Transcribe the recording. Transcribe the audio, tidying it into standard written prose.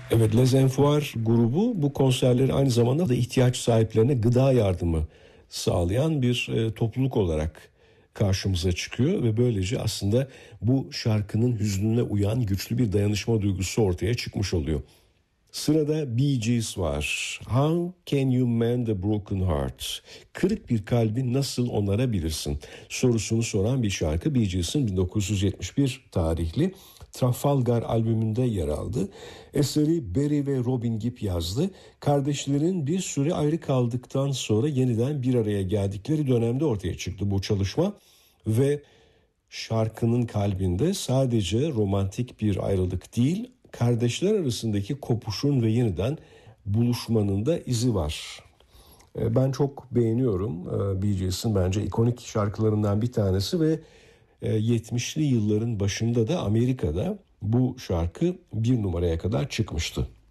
Evet, Les Enfoir's grubu bu konserleri aynı zamanda da ihtiyaç sahiplerine gıda yardımı sağlayan bir topluluk olarak karşımıza çıkıyor ve böylece aslında bu şarkının hüznüne uyan güçlü bir dayanışma duygusu ortaya çıkmış oluyor. Sırada Bee Gees var. How can you mend a broken heart? Kırık bir kalbi nasıl onarabilirsin? Sorusunu soran bir şarkı. Bee Gees'in 1971 tarihli Trafalgar albümünde yer aldı. Eseri Barry ve Robin Gibb yazdı. Kardeşlerin bir süre ayrı kaldıktan sonra yeniden bir araya geldikleri dönemde ortaya çıktı bu çalışma ve şarkının kalbinde sadece romantik bir ayrılık değil, kardeşler arasındaki kopuşun ve yeniden buluşmanın da izi var. Ben çok beğeniyorum. Bee Gees'in bence ikonik şarkılarından bir tanesi ve 70'li yılların başında da Amerika'da bu şarkı bir numaraya kadar çıkmıştı.